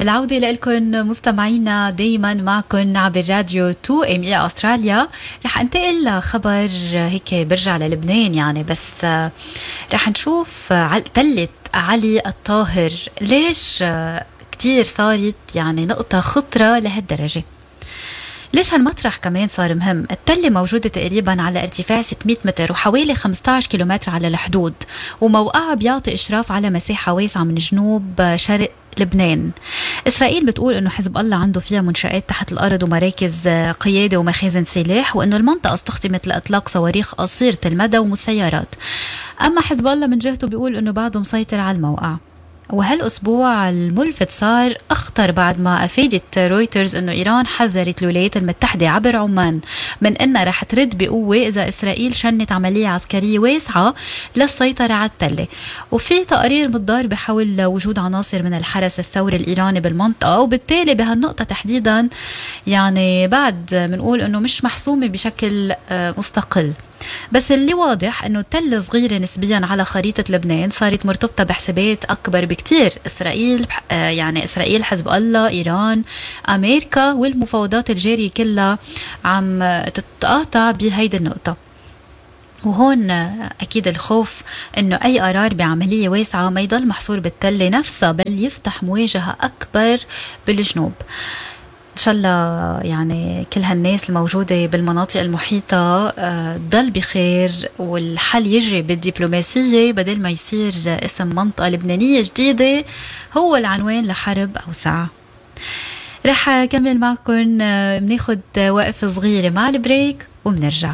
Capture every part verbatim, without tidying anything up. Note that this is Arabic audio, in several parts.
بالعودة لكم مستمعينا دايما معكم عبر راديو تو ام اي استراليا. رح انتقل لخبر هيك برجع للبنان يعني، بس رح نشوف تلة علي الطاهر ليش كتير صارت يعني نقطة خطرة لهالدرجة. ليش هالمطرح كمان صار مهم؟ التلة موجودة تقريبا على ارتفاع ستمية متر وحوالي خمسة عشر كيلومتر على الحدود، وموقعها بيعطي إشراف على مساحة واسعة من جنوب شرق لبنان. إسرائيل بتقول إنه حزب الله عنده فيها منشآت تحت الأرض ومراكز قيادة ومخازن سلاح، وإنه المنطقة استخدمت لإطلاق صواريخ قصيرة المدى ومسيرات. أما حزب الله من جهته بيقول إنه بعده مسيطر على الموقع. وهالأسبوع الملفت صار أخطر بعد ما أفادت رويترز أنه إيران حذرت الولايات المتحدة عبر عمان من أنها رح ترد بقوة إذا إسرائيل شنت عملية عسكرية واسعة للسيطرة على التلة. وفي تقارير متضاربة حول وجود عناصر من الحرس الثوري الإيراني بالمنطقة، وبالتالي بهالنقطة تحديدا يعني بعد منقول أنه مش محسومة بشكل مستقل. بس اللي واضح أنه التلة صغيرة نسبيا على خريطة لبنان صارت مرتبطة بحسابات أكبر بكتير. إسرائيل يعني إسرائيل، حزب الله، إيران، أمريكا، والمفاوضات الجارية كلها عم تتقاطع بهيدي النقطة. وهون أكيد الخوف أنه أي قرار بعملية واسعة ما يضل محصور بالتلة نفسها، بل يفتح مواجهة أكبر بالجنوب. إن شاء الله يعني كل هالناس الموجودة بالمناطق المحيطة ضل بخير، والحل يجري بالدبلوماسية بدل ما يصير اسم منطقة لبنانية جديدة هو العنوان لحرب أوسع. رح أكمل معكم، بناخد وقفة صغيرة مع البريك وبنرجع.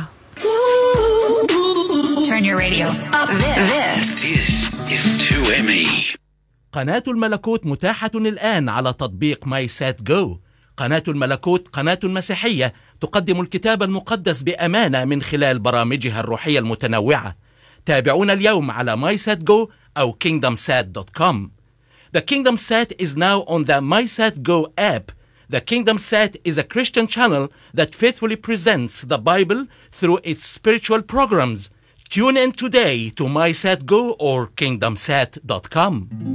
Turn your radio up. This is تو إم إي. قناة الملكوت متاحة الآن على تطبيق ماي سات جو. قناة الملكوت قناة مسيحية تقدم الكتاب المقدس بأمانة من خلال برامجها الروحية المتنوعة. تابعونا اليوم على MySatGo أو kingdom sat dot com. The Kingdom Sat is now on the MySatGo app. The Kingdom Sat is a Christian channel that faithfully presents the Bible through its spiritual programs. Tune in today to MySatGo or kingdom sat dot com.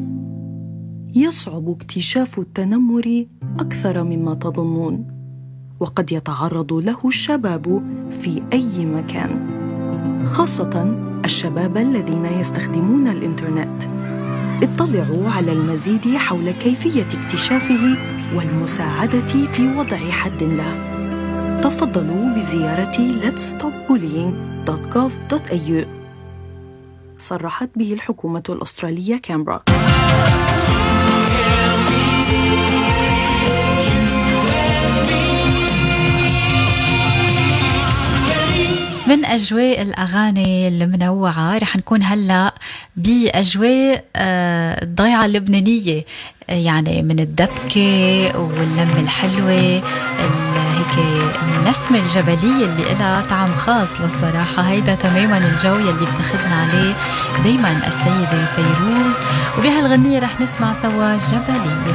يصعب اكتشاف التنمر أكثر مما تظنون، وقد يتعرض له الشباب في أي مكان، خاصة الشباب الذين يستخدمون الإنترنت. اطلعوا على المزيد حول كيفية اكتشافه والمساعدة في وضع حد له. تفضلوا بزيارة lets stop bullying dot gov dot a u. صرحت به الحكومة الأسترالية كامبرا. من أجواء الأغاني المنوعة رح نكون هلأ بأجواء الضيعة اللبنانية، يعني من الدبكة واللم الحلوة، هيك النسمة الجبلية اللي إلها طعم خاص للصراحة. هيدا تماما الجو يلي بتاخدنا عليه دايما السيدة فيروز، وبهالغنية رح نسمع سوا جبلية.